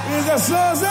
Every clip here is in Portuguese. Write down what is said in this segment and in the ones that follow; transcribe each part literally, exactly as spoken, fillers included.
Isa Souza!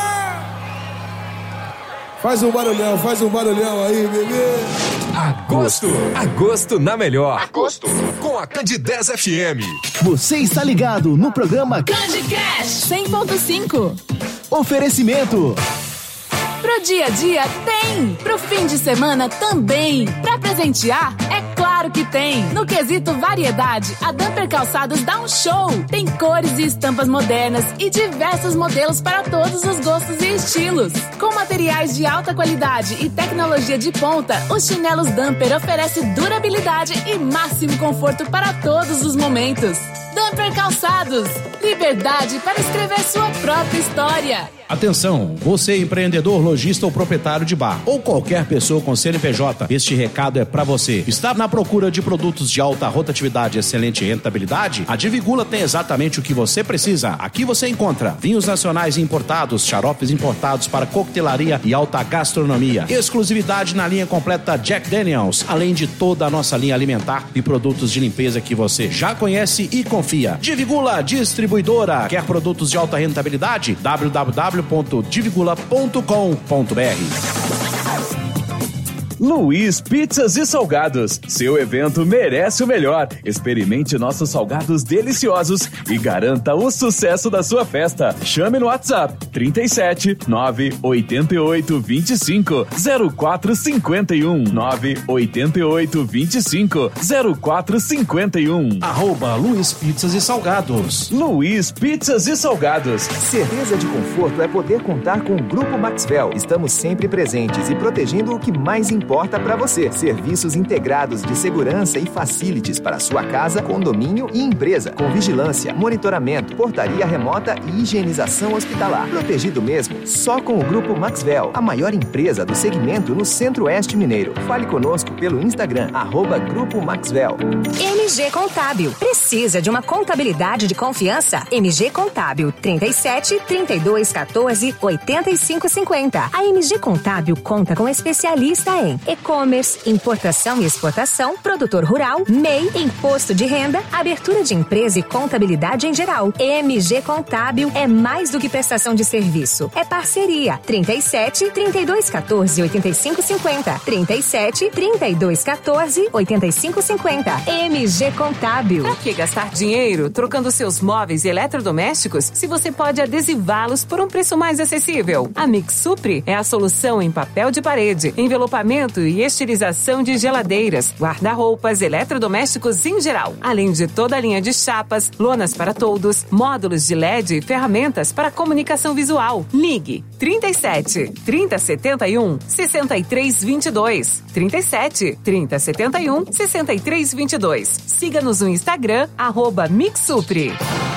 Faz um barulhão, faz um barulhão aí, bebê. Agosto, agosto na melhor. Agosto, com a Candidez F M. Você está ligado no programa Candicast cem ponto cinco. Oferecimento. Pro dia a dia tem, pro fim de semana também. Pra presentear, é claro que tem. No quesito variedade, a Dumper Calçados dá um show. Tem cores e estampas modernas e diversos modelos para todos os gostos e estilos. Com materiais de alta qualidade e tecnologia de ponta, os chinelos Dumper oferecem durabilidade e máximo conforto para todos os momentos. Dumper Calçados, liberdade para escrever sua própria história. Atenção, você empreendedor, lojista ou proprietário de bar ou qualquer pessoa com C N P J, este recado é para você. Está na procura de produtos de alta rotatividade e excelente rentabilidade? A Divigula tem exatamente o que você precisa. Aqui você encontra vinhos nacionais importados, xaropes importados para coquetelaria e alta gastronomia, exclusividade na linha completa Jack Daniels, além de toda a nossa linha alimentar e produtos de limpeza que você já conhece e confia. Divigula Distribuidora. Quer produtos de alta rentabilidade? w w w ponto divigula ponto com ponto b r. Luiz Pizzas e Salgados. Seu evento merece o melhor. Experimente nossos salgados deliciosos e garanta o sucesso da sua festa. Chame no WhatsApp trinta e sete, nove oito oito, vinte e cinco, zero quatro cinquenta e um, nove oito oito, vinte e cinco, zero quatro cinquenta e um. Arroba Luiz Pizzas e Salgados. Luiz Pizzas e Salgados. Certeza de conforto é poder contar com o Grupo Maxwell. Estamos sempre presentes e protegendo o que mais importa para você. Serviços integrados de segurança e facilities para sua casa, condomínio e empresa, com vigilância, monitoramento, portaria remota e higienização hospitalar. Protegido mesmo, só com o Grupo Maxwell, a maior empresa do segmento no Centro-Oeste Mineiro. Fale conosco pelo Instagram, arroba Grupo Maxwell. M G Contábil. Precisa de uma contabilidade de confiança? M G Contábil, trinta e sete, trinta e dois, quatorze, oitenta e cinco, cinquenta. A M G Contábil conta com especialista em e-commerce, importação e exportação, produtor rural, M E I, imposto de renda, abertura de empresa e contabilidade em geral. M G Contábil é mais do que prestação de serviço. É parceria. trinta e sete, trinta e dois, quatorze, oitenta e cinco, cinquenta. trinta e sete, trinta e dois, quatorze, oitenta e cinco, cinquenta. M G Contábil. Pra que gastar dinheiro trocando seus móveis e eletrodomésticos se você pode adesivá-los por um preço mais acessível? A Mix Supri é a solução em papel de parede, envelopamento e estilização de geladeiras, guarda-roupas, eletrodomésticos em geral, além de toda a linha de chapas, lonas para toldos, módulos de L E D e ferramentas para comunicação visual. Ligue trinta e sete, trinta, setenta e um, sessenta e três, vinte e dois, trinta e sete, trinta, setenta e um, sessenta e três, vinte e dois. Siga-nos no Instagram, arroba Mixupri.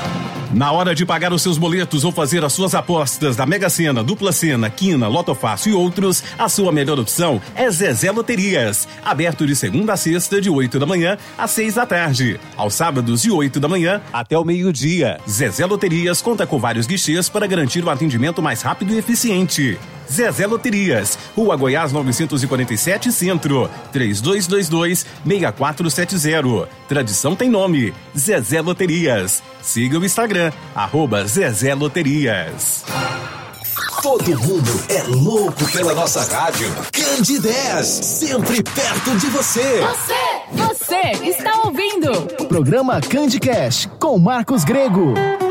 Na hora de pagar os seus boletos ou fazer as suas apostas da Mega Sena, Dupla Sena, Quina, Loto Fácil e outros, a sua melhor opção é Zezé Loterias. Aberto de segunda a sexta, de oito da manhã às seis da tarde. Aos sábados, de oito da manhã até o meio-dia. Zezé Loterias conta com vários guichês para garantir o atendimento mais rápido e eficiente. Zezé Loterias, Rua Goiás novecentos e quarenta e sete, Centro, três dois dois dois, seis quatro sete zero. Tradição tem nome, Zezé Loterias. Siga o Instagram, arroba Zezé Loterias. Todo mundo é louco pela nossa rádio. Candidez, sempre perto de você. Você, você está ouvindo Programa Candicast com Marcos Grego.